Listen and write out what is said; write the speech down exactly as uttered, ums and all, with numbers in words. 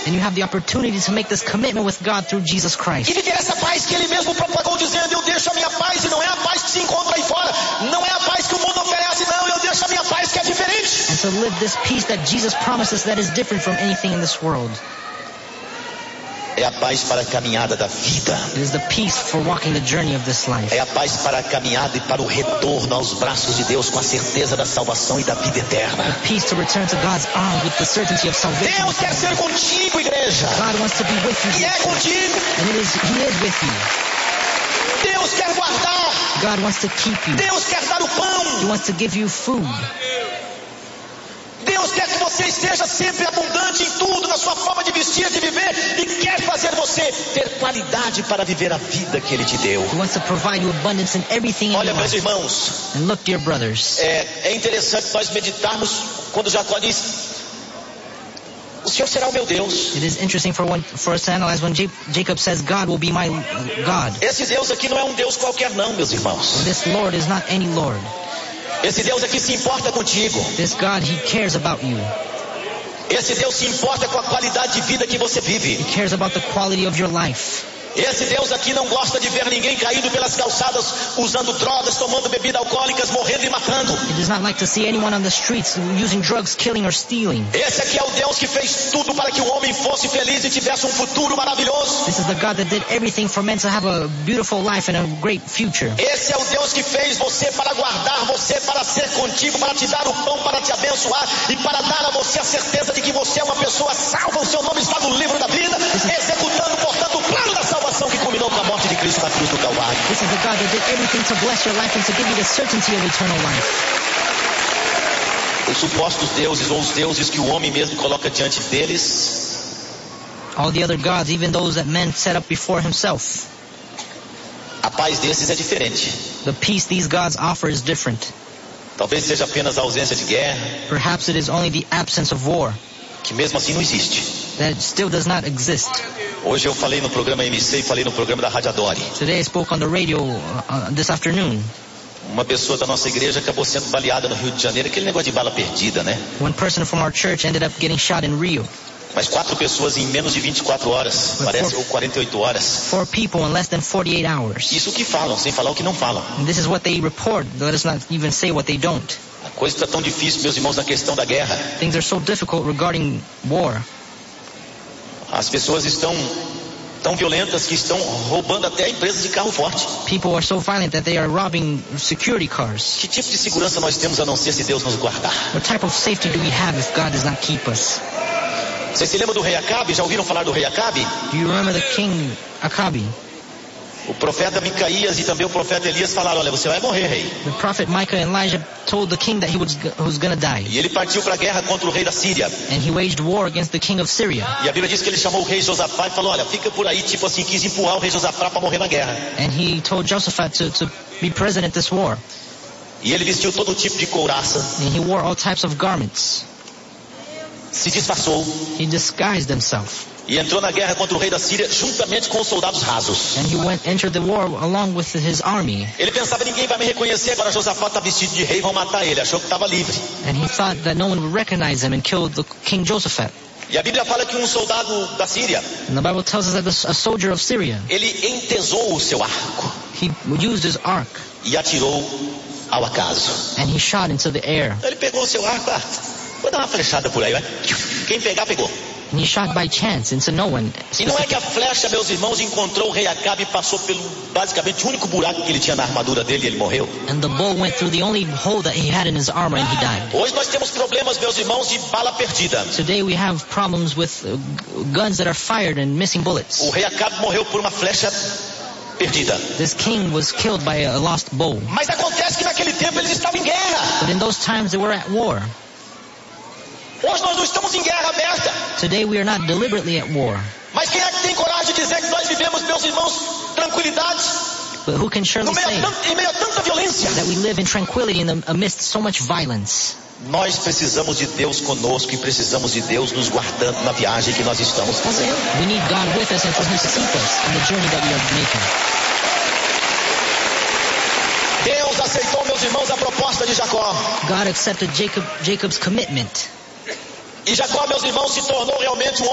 And you have the opportunity to make this commitment with God through Jesus Christ. E viver essa paz que ele mesmo propagou dizendo, eu deixo a minha paz, e não é a paz que se encontra aí fora, não é a paz que o mundo oferece, não, eu deixo a minha paz que é diferente. And to live this peace that Jesus promises that is different from anything in this world. É a paz para a caminhada da vida. It is the peace for walking the journey of this life. É a paz para a caminhada e para o retorno aos braços de Deus com a certeza da salvação e da vida eterna. The peace to return to God's arms with the certainty of salvation. Deus quer ser contigo, igreja. God wants to be with you. E é contigo. And it is, He is with you. Deus quer guardar. God wants to keep you. Deus quer dar o pão. He wants to give you food. Deus quer que você esteja sempre abundante em tudo, na sua forma de vestir, de viver, e quer fazer você ter qualidade para viver a vida que Ele te deu. He wants to provide you abundance in everything in Olha, your meus life. irmãos, And look, dear brothers, é, é interessante nós meditarmos quando Jacó diz, o Senhor será o meu Deus. it is interesting for, one, for us to analyze when J- Jacob says, God will be my God. Esse Deus aqui não é um Deus qualquer não, meus irmãos. This Lord is not any Lord. Esse Deus aqui se importa contigo. This God, He cares about you. Esse Deus se importa com a qualidade de vida que você vive. He cares about the quality of your life. Esse Deus aqui não gosta de ver ninguém caído pelas calçadas, usando drogas, tomando bebidas alcoólicas, morrendo e matando. He does not like to see anyone on the streets using drugs, killing or stealing. Esse aqui é o Deus que fez tudo para que o homem fosse feliz e tivesse um futuro maravilhoso. This is the God that did everything for men to have a beautiful life and a great future. Esse é o Deus que fez você para guardar você, para ser contigo, para te dar o pão, para te abençoar e para dar a você a certeza de que você é uma pessoa salva. O seu nome está no livro da vida, executando, portanto, o plano da salvação que culminou com a morte de Cristo na cruz do Calvário. This is the God that did everything to bless your life and to give you the certainty of eternal life. Os supostos deuses ou os deuses que o homem mesmo coloca diante deles, All the other gods, even those that men set up before himself. a paz desses é diferente. The peace these gods offer is different. Talvez seja apenas a ausência de guerra, Perhaps it is only the absence of war que mesmo assim não existe. that still does not exist. Hoje eu falei no programa M C e falei no programa da Rádio Adore. Today I spoke on the radio uh, this afternoon. Uma pessoa da nossa igreja acabou sendo baleada no Rio de Janeiro, aquele negócio de bala perdida, né? One person from our church ended up getting shot in Rio. Mas quatro pessoas em menos de vinte e quatro horas, parece, ou quarenta e oito horas. Four people in less than forty-eight hours. Isso que falam, sem falar o que não falam. And this is what they report. Let us not even say what they don't. A coisa está tão difícil, meus irmãos, na questão da guerra. Things are so difficult regarding war. As pessoas estão tão violentas que estão roubando até empresas de carro forte. People are so violent that they are robbing security cars. Que tipo de segurança nós temos a não ser se Deus nos guardar? What type of safety do we have if God does not keep us? Vocês se lembram do rei Acabe? Já ouviram falar do rei Acabe? Do you remember the king Acabe? O profeta Micaías e também o profeta Elias falaram, olha, você vai morrer, rei. The prophet Micah and Elijah told the king that he was, was going to die. E ele partiu para a guerra contra o rei da Síria. And he waged war against the king of Syria. E a Bíblia diz que ele chamou o rei Josafá e falou, olha, fica por aí, tipo assim, quis empurrar o rei Josafá para morrer na guerra. And he told Josaphat to, to be present at this war. E ele vestiu todo tipo de couraça, And he wore all types of garments. se disfarçou He disguised himself. e entrou na guerra contra o rei da Síria juntamente com os soldados rasos. And he went entered the war along with his army. Ele pensava, ninguém vai me reconhecer, agora Josafá está vestido de rei, vão matar ele. Achou que estava livre. And he thought that no one would recognize him and killed the King Josaphat. E a Bíblia fala que um soldado da Síria, And the Bible tells us that a soldier of Syria, ele entesou o seu arco he used his ark e atirou ao acaso. and he shot into the air. Ele pegou o seu arco, ah, vou dar uma flechada por aí, vai. Quem pegar, pegou. And he shot by chance into no one. E não é que a flecha, meus irmãos, encontrou o rei Acabe e passou pelo, basicamente, o único buraco que ele tinha na armadura dele e ele morreu. And the bow went through the only hole that he had in his armor and he died. Hoje nós temos problemas, meus irmãos, de bala perdida. Today we have problems with uh, guns that are fired and missing bullets. O rei Acabe morreu por uma flecha perdida. This king was killed by a lost bow. Mas acontece que naquele tempo eles estavam em guerra. But in those times they were at war. Hoje nós não estamos em guerra aberta. Today we are not deliberately at war. Mas quem é que tem coragem de dizer que nós vivemos, meus irmãos, tranquilidade? But who can surely No meio say a tant- em meio a tanta violência. that we live in tranquility in the, amidst so much violence? Nós precisamos de Deus conosco e precisamos de Deus nos guardando na viagem que nós estamos fazendo. We need God with us and for Him to keep us in the journey that we are making. Deus aceitou, meus irmãos, a proposta de Jacó. God accepted Jacob, Jacob's commitment. E Jacó, meus irmãos, se tornou realmente um